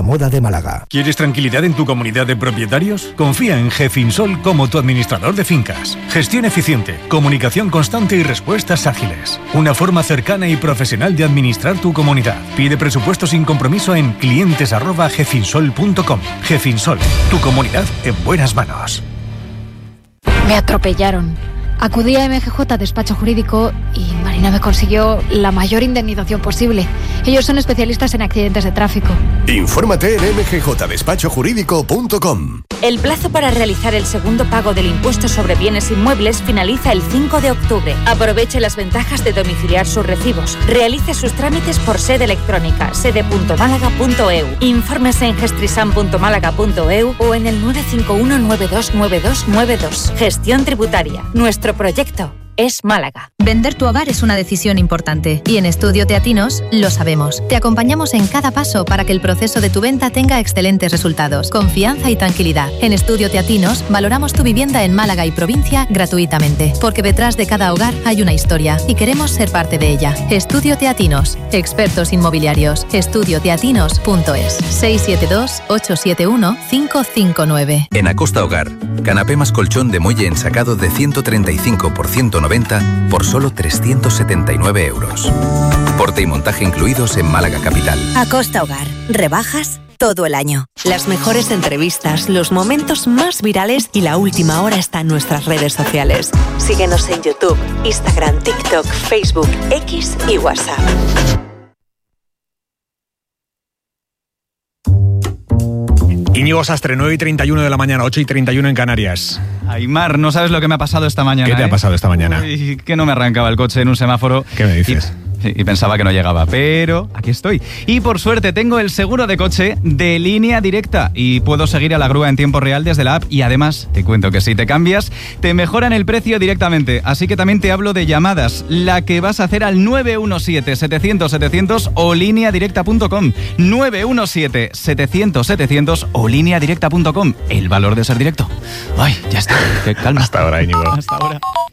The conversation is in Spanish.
moda de Málaga. ¿Quieres tranquilidad en tu comunidad de propietarios? Confía en Gefinsol como tu administrador de fincas. Gestión eficiente, comunicación constante y respuestas ágiles. Una forma cercana y profesional de administrar tu comunidad. Pide presupuesto sin compromiso en clientes@gefinsol.com. Gefinsol, tu comunidad en buenas manos. Me atropellaron. Acudí a MGJ Despacho Jurídico y Marina me consiguió la mayor indemnización posible. Ellos son especialistas en accidentes de tráfico. Infórmate en mgjdespachojurídico.com. El plazo para realizar el segundo pago del impuesto sobre bienes inmuebles finaliza el 5 de octubre. Aproveche las ventajas de domiciliar sus recibos. Realice sus trámites por sede electrónica, sede.málaga.eu. Infórmese en gestrisam.málaga.eu o en el 951929292. Gestión tributaria. Nuestro proyecto es Málaga. Vender tu hogar es una decisión importante y en Estudio Teatinos lo sabemos. Te acompañamos en cada paso para que el proceso de tu venta tenga excelentes resultados, confianza y tranquilidad. En Estudio Teatinos valoramos tu vivienda en Málaga y provincia gratuitamente, porque detrás de cada hogar hay una historia y queremos ser parte de ella. Estudio Teatinos, expertos inmobiliarios. Estudioteatinos.es 672-871-559. En Acosta Hogar, canapé más colchón de muelle ensacado de 135 por 190 por solo 379 euros. Porte y montaje incluidos en Málaga Capital. Acosta Hogar. Rebajas todo el año. Las mejores entrevistas, los momentos más virales y la última hora está en nuestras redes sociales. Síguenos en YouTube, Instagram, TikTok, Facebook, X y WhatsApp. Íñigo Sastre, 9:31 de la mañana, 8:31 en Canarias. Aymar, no sabes lo que me ha pasado esta mañana. ¿Qué te ha pasado esta mañana? Uy, que no me arrancaba el coche en un semáforo. ¿Qué me dices? Y pensaba que no llegaba, pero aquí estoy. Y por suerte tengo el seguro de coche de Línea Directa y puedo seguir a la grúa en tiempo real desde la app y además te cuento que si te cambias te mejoran el precio directamente. Así que también te hablo de llamadas, la que vas a hacer al 917-700-700 o lineadirecta.com. 917-700-700 o lineadirecta.com. El valor de ser directo. Ay, ya está. Qué calma. Hasta ahora, Íñigo. Hasta ahora.